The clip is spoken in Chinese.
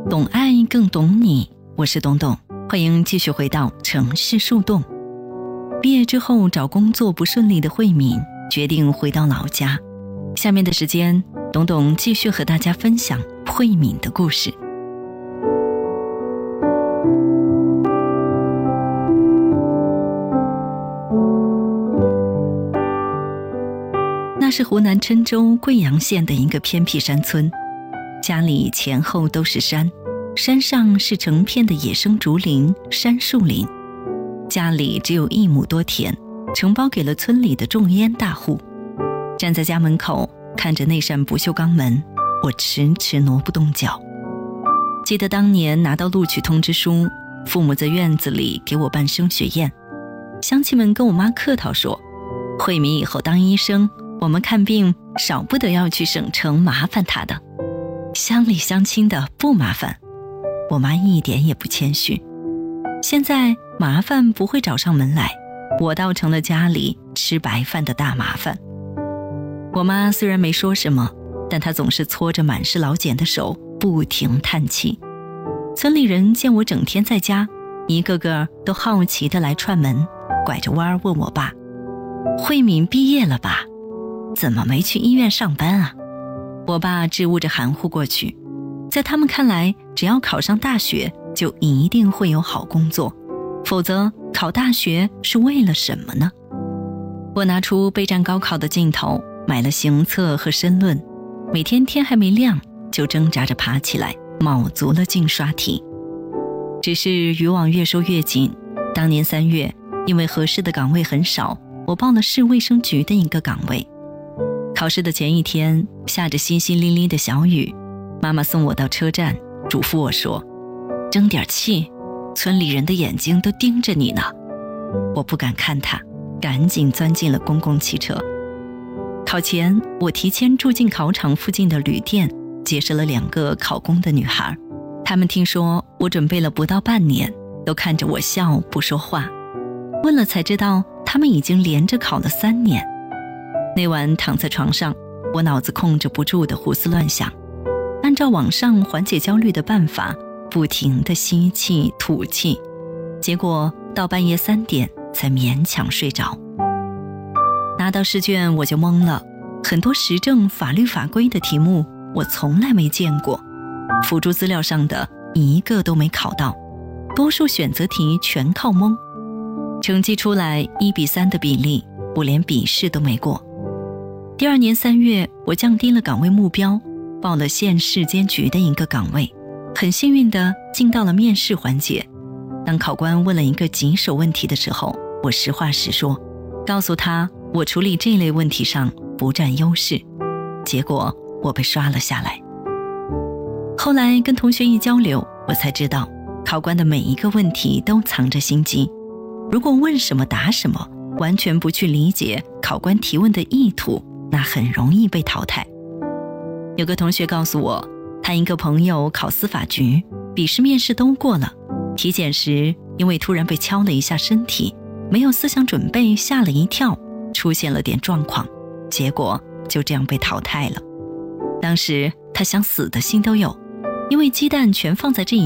懂爱更懂你，我是董董，欢迎继续回到城市树洞。毕业之后找工作不顺利的慧敏决定回到老家，下面的时间董董继续和大家分享慧敏的故事。那是湖南郴州贵阳县的一个偏僻山村，家里前后都是山，山上是成片的野生竹林、杉树林。家里只有1亩多田，承包给了村里的种烟大户。站在家门口看着那扇不锈钢门，我迟迟挪不动脚。记得当年拿到录取通知书，父母在院子里给我办升学宴，乡亲们跟我妈客套说，慧敏以后当医生，我们看病少不得要去省城麻烦她的，乡里乡亲的不麻烦。我妈一点也不谦虚，现在麻烦不会找上门来，我倒成了家里吃白饭的大麻烦。我妈虽然没说什么，但她总是搓着满是老茧的手不停叹气。村里人见我整天在家，一个个都好奇地来串门，拐着弯问我爸，慧敏毕业了吧？怎么没去医院上班啊？我爸支吾着含糊过去，在他们看来，只要考上大学就一定会有好工作，否则考大学是为了什么呢？我拿出备战高考的劲头，买了行测和申论，每天天还没亮就挣扎着爬起来，卯足了劲刷题。只是渔网越收越紧，当年3月，因为合适的岗位很少，我报了市卫生局的一个岗位。考试的前一天，下着淅淅沥沥的小雨，妈妈送我到车站，嘱咐我说，争点气，村里人的眼睛都盯着你呢。我不敢看她，赶紧钻进了公共汽车。考前，我提前住进考场附近的旅店，结识了2个考公的女孩。她们听说我准备了不到半年，都看着我笑不说话。问了才知道，她们已经连着考了3年。那晚躺在床上，我脑子控制不住的胡思乱想，按照网上缓解焦虑的办法，不停地吸气吐气，结果到半夜3点才勉强睡着。拿到试卷我就懵了，很多时政法律法规的题目我从来没见过，辅助资料上的一个都没考到，多数选择题全靠蒙。成绩出来1:3的比例，我连笔试都没过。第2年3月，我降低了岗位目标，报了县市监局的一个岗位，很幸运地进到了面试环节。当考官问了一个棘手问题的时候，我实话实说，告诉他我处理这类问题上不占优势，结果我被刷了下来。后来跟同学一交流，我才知道考官的每一个问题都藏着心机，如果问什么答什么，完全不去理解考官提问的意图，那很容易被淘汰。有个同学告诉我，他一个朋友考司法局，笔试面试都过了，体检时因为突然被敲了一下身体，没有思想准备，吓了一跳，出现了点状况，结果就这样被淘汰了。当时他想死的心都有，因为鸡蛋全放在这一